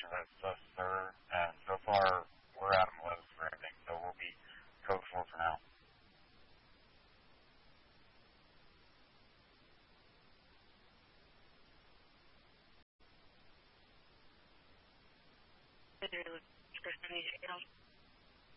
options as sir, and so far we're Adam Lowe's for everything, so we'll be Coach 4 for now. Kristen,